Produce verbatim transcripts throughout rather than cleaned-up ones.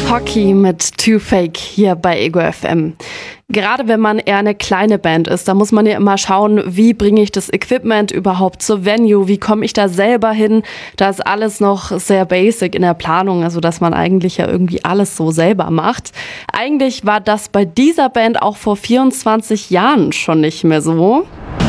Hockey mit Too Fake hier bei Ego F M. Gerade wenn man eher eine kleine Band ist, da muss man ja immer schauen, wie bringe ich das Equipment überhaupt zur Venue, wie komme ich da selber hin. Da ist alles noch sehr basic in der Planung, also dass man eigentlich ja irgendwie alles so selber macht. Eigentlich war das bei dieser Band auch vor vierundzwanzig Jahren schon nicht mehr so.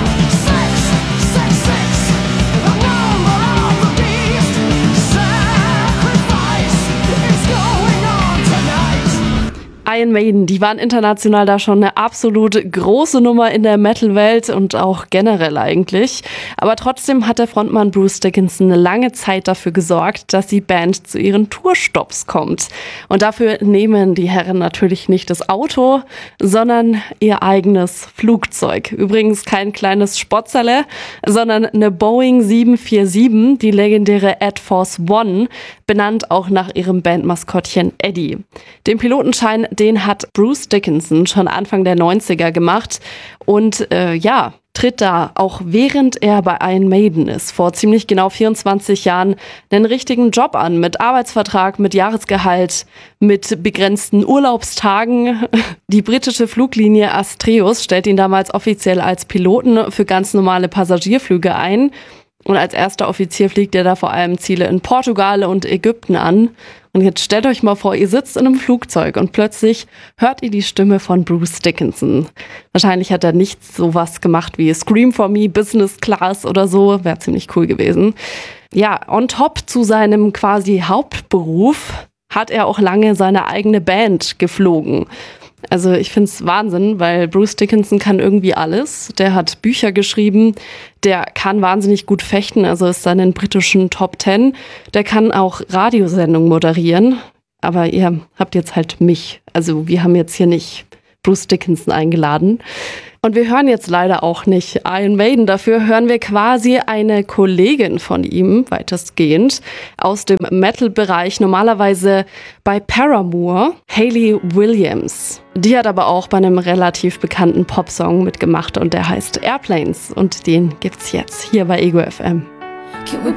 Iron Maiden, die waren international da schon eine absolut große Nummer in der Metal-Welt und auch generell eigentlich. Aber trotzdem hat der Frontmann Bruce Dickinson eine lange Zeit dafür gesorgt, dass die Band zu ihren Tourstopps kommt. Und dafür nehmen die Herren natürlich nicht das Auto, sondern ihr eigenes Flugzeug. Übrigens kein kleines Spotzerle, sondern eine Boeing sieben vier sieben, die legendäre Air Force One, benannt auch nach ihrem Bandmaskottchen Eddie. Den Pilotenschein, den hat Bruce Dickinson schon Anfang der neunziger gemacht und äh, ja, tritt da auch während er bei Iron Maiden ist, vor ziemlich genau vierundzwanzig Jahren, einen richtigen Job an, mit Arbeitsvertrag, mit Jahresgehalt, mit begrenzten Urlaubstagen. Die britische Fluglinie Astraeus stellt ihn damals offiziell als Piloten für ganz normale Passagierflüge ein. Und als erster Offizier fliegt er da vor allem Ziele in Portugal und Ägypten an. Und jetzt stellt euch mal vor, ihr sitzt in einem Flugzeug und plötzlich hört ihr die Stimme von Bruce Dickinson. Wahrscheinlich hat er nicht sowas gemacht wie Scream for Me, Business Class oder so. Wäre ziemlich cool gewesen. Ja, on top zu seinem quasi Hauptberuf hat er auch lange seine eigene Band geflogen. Also ich finde es Wahnsinn, weil Bruce Dickinson kann irgendwie alles. Der hat Bücher geschrieben, der kann wahnsinnig gut fechten, also ist dann in den britischen Top Ten. Der kann auch Radiosendungen moderieren, aber ihr habt jetzt halt mich. Also wir haben jetzt hier nicht Bruce Dickinson eingeladen. Und wir hören jetzt leider auch nicht Iron Maiden. Dafür hören wir quasi eine Kollegin von ihm, weitestgehend, aus dem Metal-Bereich, normalerweise bei Paramore, Hayley Williams. Die hat aber auch bei einem relativ bekannten Popsong mitgemacht und der heißt Airplanes. Und den gibt's jetzt hier bei Ego F M. Can we